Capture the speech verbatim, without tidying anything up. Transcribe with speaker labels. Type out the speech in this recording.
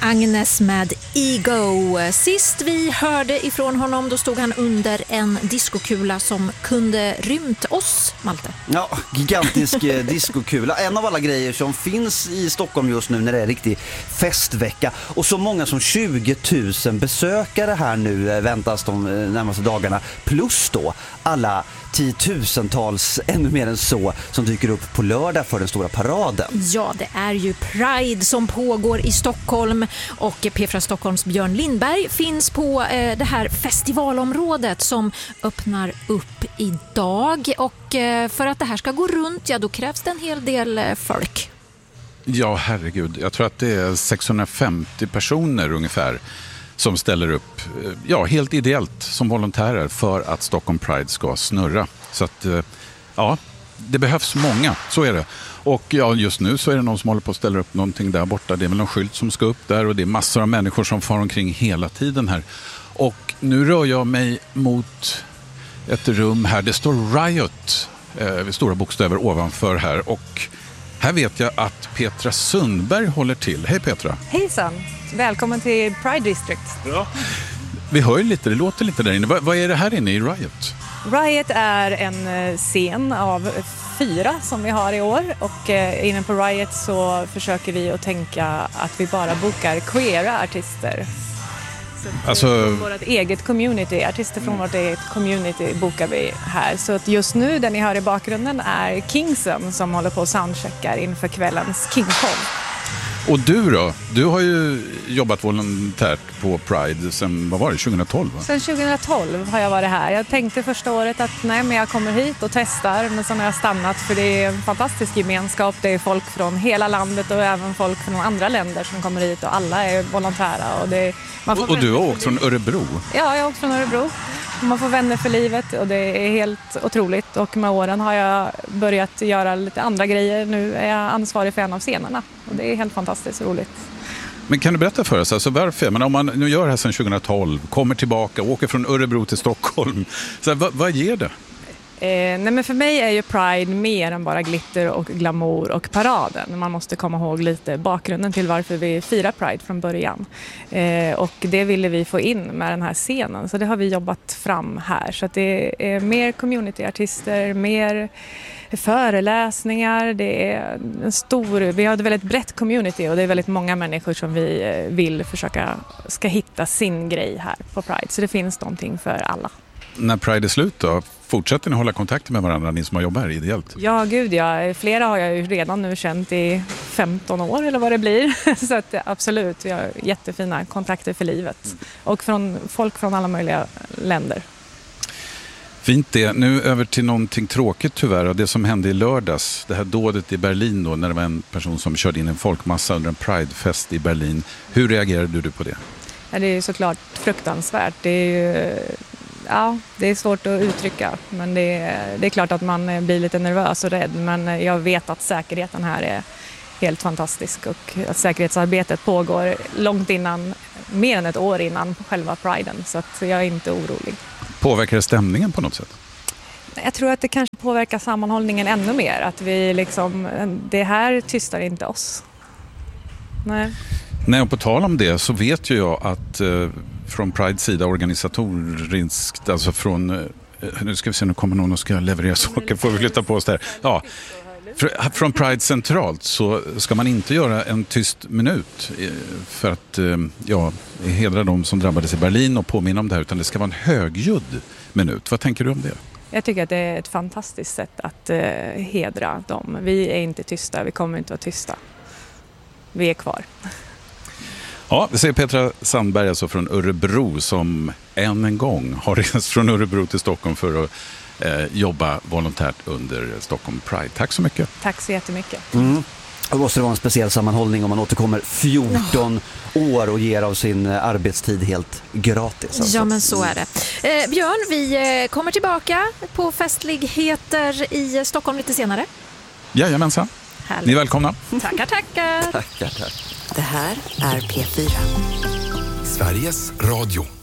Speaker 1: Agnes med Ego. Sist vi hörde ifrån honom då stod han under en diskokula som kunde rymt oss, Malte.
Speaker 2: Ja, gigantisk diskokula. En av alla grejer som finns i Stockholm just nu när det är riktig festvecka. Och så många som tjugo tusen besökare här nu väntas de närmaste dagarna. Plus då alla tiotusentals, ännu mer än så, som dyker upp på lördag för den stora paraden.
Speaker 1: Ja, det är ju Pride som pågår i Stockholm och P fyra Stockholms Björn Lindberg finns på eh, det här festivalområdet som öppnar upp idag. Och eh, för att det här ska gå runt, ja då krävs det en hel del eh, folk.
Speaker 3: Ja, herregud. Jag tror att det är sexhundrafemtio personer ungefär som ställer upp, ja, helt ideellt som volontärer för att Stockholm Pride ska snurra. Så att, ja, det behövs många, så är det. Och ja, just nu så är det någon som håller på att ställa upp någonting där borta. Det är väl någon skylt som ska upp där och det är massor av människor som far omkring hela tiden här. Och nu rör jag mig mot ett rum här. Det står Riot, eh, stora bokstäver ovanför här. Och här vet jag att Petra Sundberg håller till. Hej Petra!
Speaker 4: Hejsan! Välkommen till Pride District.
Speaker 3: Ja. Vi hör ju lite, det låter lite där inne. Vad, vad är det här inne i Riot?
Speaker 4: Riot är en scen av fyra som vi har i år. Och eh, inne på Riot så försöker vi att tänka att vi bara bokar queera artister. Så
Speaker 3: alltså,
Speaker 4: från vårt eget community, artister från vårt eget community bokar vi här. Så att just nu, det ni hör i bakgrunden är Kingston som håller på att soundcheckar inför kvällens Kingpong.
Speaker 3: Och du då? Du har ju jobbat volontärt på Pride sedan, vad var det, tjugohundratolv? Va?
Speaker 4: Sen tjugohundratolv har jag varit här. Jag tänkte första året att nej, men jag kommer hit och testar. Men sen har jag stannat för det är en fantastisk gemenskap. Det är folk från hela landet och även folk från andra länder som kommer hit. Och alla är volontära. Och, det, man får
Speaker 3: och, och du har åkt från Örebro?
Speaker 4: Ja, jag har åkt från Örebro. Man får vänner för livet och det är helt otroligt. Och med åren har jag börjat göra lite andra grejer. Nu är jag ansvarig för en av scenerna. Och det är helt fantastiskt roligt.
Speaker 3: Men kan du berätta för oss, alltså varför? Men om man nu gör det här sedan tjugohundratolv, kommer tillbaka, åker från Örebro till Stockholm. Så här, vad, vad ger det?
Speaker 4: Eh, nej men för mig är ju Pride mer än bara glitter och glamour och paraden. Man måste komma ihåg lite bakgrunden till varför vi firar Pride från början. Eh, och det ville vi få in med den här scenen. Så det har vi jobbat fram här. Så att det är mer communityartister, mer föreläsningar. Det är en stor, vi har ett väldigt brett community och det är väldigt många människor som vi vill försöka ska hitta sin grej här på Pride. Så det finns någonting för alla.
Speaker 3: När Pride är slut då, fortsätter ni hålla kontakt med varandra, ni som har jobbat här ideellt?
Speaker 4: Ja, gud ja. Flera har jag ju redan nu känt i femton år eller vad det blir. Så att absolut, vi har jättefina kontakter för livet. Och från folk från alla möjliga länder.
Speaker 3: Fint det. Nu över till någonting tråkigt tyvärr. Det som hände i lördags, det här dådet i Berlin då, när det var en person som körde in en folkmassa under en Pridefest i Berlin. Hur reagerade du på det?
Speaker 4: Ja, det är ju såklart fruktansvärt. Det är ju... Ja, det är svårt att uttrycka, men det är, det är klart att man blir lite nervös och rädd. Men jag vet att säkerheten här är helt fantastisk och att säkerhetsarbetet pågår långt innan, mer än ett år innan själva Priden. Så att jag är inte orolig.
Speaker 3: Påverkar det stämningen på något sätt?
Speaker 4: Jag tror att det kanske påverkar sammanhållningen ännu mer. Att vi liksom, det här tystar inte oss. Nej.
Speaker 3: Nej, och på tal om det så vet ju jag att eh, från Prides sida organisatoriskt, alltså från, eh, nu ska vi se, nu kommer någon och ska leverera saker, får vi flytta på oss där. Ja, fr- från Pride centralt så ska man inte göra en tyst minut eh, för att eh, ja, hedra de som drabbades i Berlin och påminna om det här, utan det ska vara en högljudd minut. Vad tänker du om det?
Speaker 4: Jag tycker att det är ett fantastiskt sätt att eh, hedra dem. Vi är inte tysta, vi kommer inte vara tysta. Vi är kvar.
Speaker 3: Ja, det säger Petra Sandberg alltså från Örebro som än en gång har rest från Örebro till Stockholm för att eh, jobba volontärt under Stockholm Pride. Tack så mycket.
Speaker 4: Tack så jättemycket.
Speaker 2: Mm. Det måste vara en speciell sammanhållning om man återkommer fjorton år och ger av sin arbetstid helt gratis. Alltså.
Speaker 1: Ja, men så är det. Eh, Björn, vi kommer tillbaka på festligheter i Stockholm lite senare.
Speaker 3: Jajamensan.
Speaker 1: Härligt.
Speaker 3: Ni är välkomna.
Speaker 1: Tackar, tackar.
Speaker 2: Tackar, tack.
Speaker 5: Det här är P fyra.
Speaker 6: Sveriges Radio.